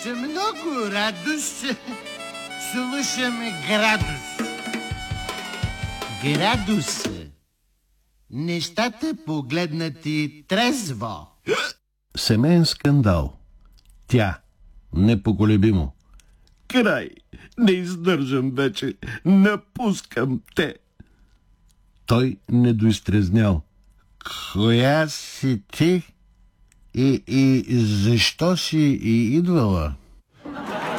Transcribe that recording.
Много радост слушаме градус. Градус. Нещата погледнати трезво. Семейен скандал. Тя. Непоколебимо. Край. Не издържам вече. Напускам те. Той недоизтрезнял. Коя си ти? И защо си идвала?